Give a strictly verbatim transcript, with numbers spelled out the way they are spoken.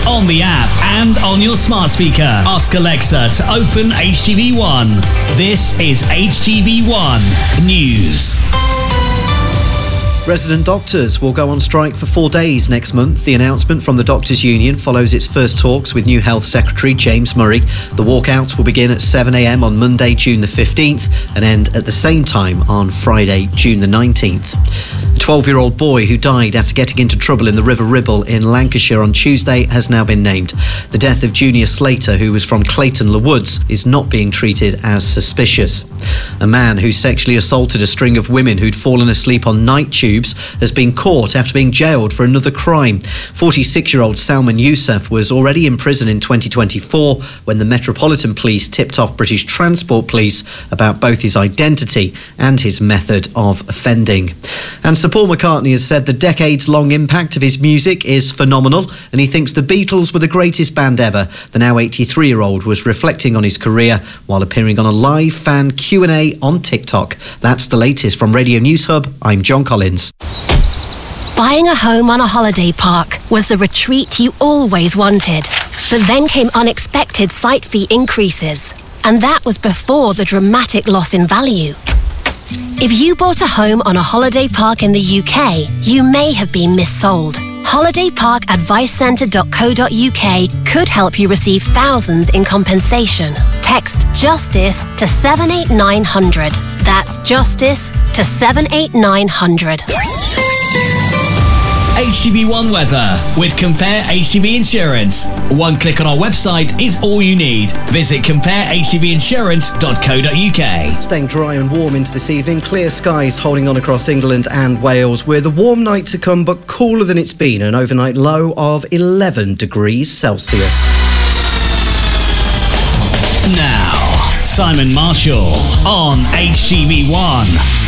on the app and on your smart speaker. Ask Alexa to open H T V one. This is H T V one News. Resident doctors will go on strike for four days next month. The announcement from the Doctors' Union follows its first talks with new Health Secretary James Murray. The walkout will begin at seven a m on Monday, June the fifteenth, and end at the same time on Friday, June the nineteenth. A twelve-year-old boy who died after getting into trouble in the River Ribble in Lancashire on Tuesday has now been named. The death of Junior Slater, who was from Clayton Le Woods, is not being treated as suspicious. A man who sexually assaulted a string of women who'd fallen asleep on night tubes has been caught after being jailed for another crime. forty-six-year-old Salman Yousaf was already in prison in twenty twenty-four when the Metropolitan Police tipped off British Transport Police about both his identity and his method of offending. And Sir Paul McCartney has said the decades-long impact of his music is phenomenal, and he thinks the Beatles were the greatest band ever. The now eighty-three-year-old was reflecting on his career while appearing on a live fan Q and A on TikTok. That's the latest from Radio News Hub. I'm John Collins. Buying a home on a holiday park was the retreat you always wanted. But then came unexpected site fee increases. And that was before the dramatic loss in value. If you bought a home on a holiday park in the U K, you may have been missold. holiday park advice centre dot co dot U K could help you receive thousands in compensation. Text JUSTICE to seven eight nine hundred. That's JUSTICE to seven eight nine hundred. H T V one weather with Compare H T V Insurance. One click on our website is all you need. Visit compare h t v insurance dot co dot U K. Staying dry and warm into this evening. Clear skies holding on across England and Wales, with a warm night to come but cooler than it's been. An overnight low of eleven degrees Celsius. Now, Simon Marshall on H T V one.